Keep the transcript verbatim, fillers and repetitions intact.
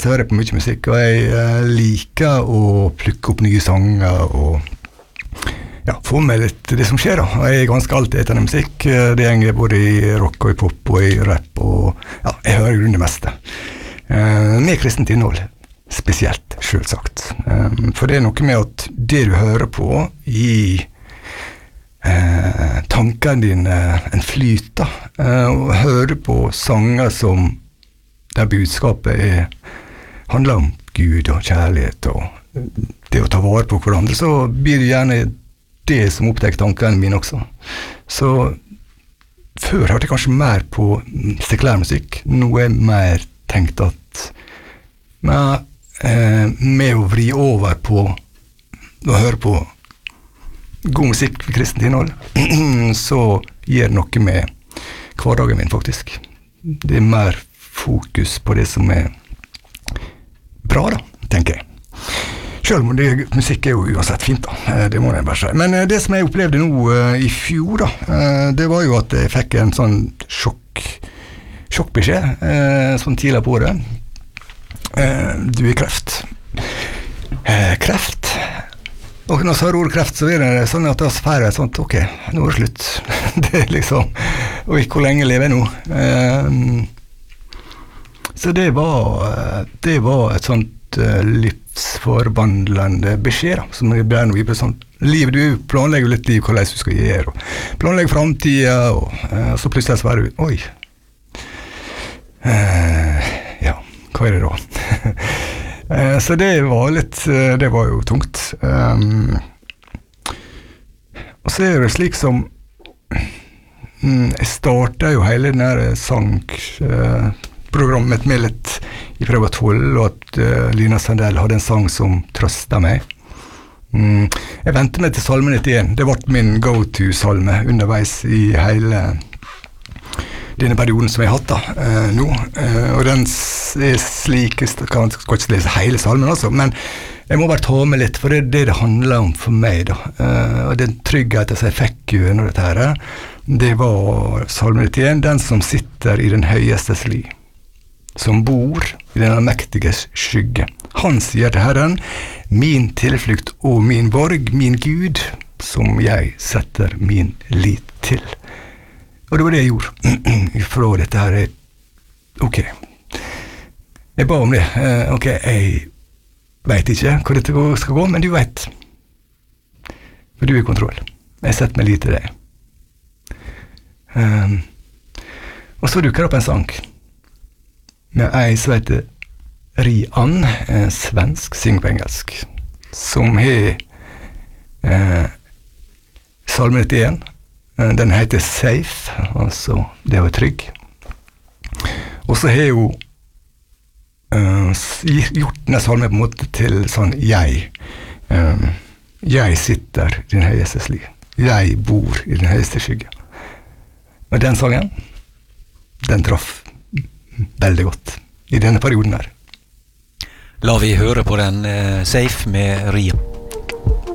så hører jeg på mye musikk, og jeg uh, liker å plukke opp nye sanger og ja, få med litt det som skjer da. Og jeg er ganske alltid etter musikk. Det gjenger både i rock og i pop og i rap, og ja, jeg hører jo det meste. Uh, med kristent innhold, spesielt, selvsagt. Um, for det er noe med at det du hører på i uh, tankene dine en flyt da, uh, og hører på sanger som der budskapet er, handler om Gud og kjærlighet og det å ta vare på hverandre, så blir det gjerne det som oppdekker tankene mine også. Så før hørte jeg kanskje mer på sekulær musikk, nå er jeg mer tenkt at med, eh, med å vri over på å høre på god musikk ved kristent innhold, så gir det noe med hverdagen min faktisk. Det er mer fokus på det som er bra da, tenker jeg. Selv om det, musikk er jo uansett fint da, det må jeg bare si. Men det som jeg opplevde nå uh, i fjor da, uh, det var jo at jeg fikk en sånn sjokk, sjokkbeskjed, uh, sånn tidligere på det. Uh, du er kreft. Uh, kreft. Og når jeg hører ordet kreft, så er det sånn at det er et sånt, ok, nå er det slutt. Det er liksom, og hvor lenge lever jeg nå? Uh, Så det var, det var et sånt uh, livsforvandlende beskjed da, som jeg ble noe i sånn, livet, du planlegger jo litt liv, hvordan du skal gjøre, og planlegger fremtiden, og uh, så plutselig så var du, oi, uh, ja, hva er det da? uh, så det var litt, uh, det var jo tungt. Um, og så er det slik som, um, jeg startet jo hele den her sang, uh, programmet med litt i prøve tolv, og at uh, Lina Sandell hadde en sang som trøstet meg. Mm. Jeg ventet meg til salme nittien. Det ble min go-to-salme underveis i hele denne perioden som jeg har hatt da, uh, nå. Uh, og den er slik, jeg kan ikke lese hele salmen altså, men jeg må bare ta med litt, for det er det det handler om for meg da. Uh, og den tryggheten som jeg fikk jo under dette her, det var salme nittien, den som sitter i den høyestes ly, som bor i den mektiges skygge. Han sier til Herren, min tilflukt og min borg, min Gud, som jeg setter min lit til. Og det var det jeg gjorde. Fra dette her, ok, jeg ba om det, uh, ok, jeg vet ikke hvor dette skal gå, men du vet, for du er i kontroll. Jeg setter meg lit til deg. Um, og så dukker opp en sang, med ei som heter Rian, eh, svensk, synger på engelsk, som har eh, salme nittien. Eh, den heter Safe, altså det er jo trygg. Og så har jo eh, gjort denne salme på en måte til sånn jeg. Eh, jeg sitter i den høyeste sli. Jeg bor i den høyeste skygge. Og den sangen, den traff veldig godt i denne perioden her. La vi høre på den uh, Safe med Ria.